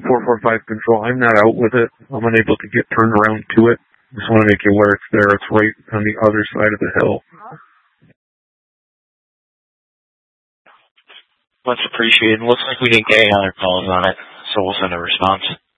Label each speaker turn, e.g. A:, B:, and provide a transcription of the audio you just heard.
A: 445 control. I'm not out with it. I'm unable to get turned around to it. Just want to make you aware it's there. It's right on the other side of the hill.
B: Much appreciated. Looks like we didn't get any other calls on it, so we'll send a response.